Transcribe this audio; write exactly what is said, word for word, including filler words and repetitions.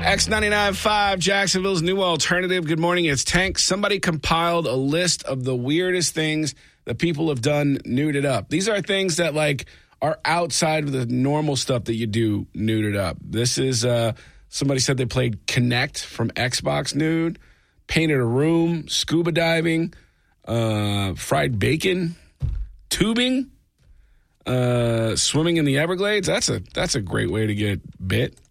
X ninety-nine point five, Jacksonville's new alternative. Good morning, it's Tank. Somebody compiled a list of the weirdest things that people have done nuded up. These are things that, like, are outside of the normal stuff that you do nuded up. This is, uh, somebody said they played Connect from Xbox nude, painted a room, scuba diving, uh, fried bacon, tubing, uh, swimming in the Everglades. That's a that's a great way to get bit.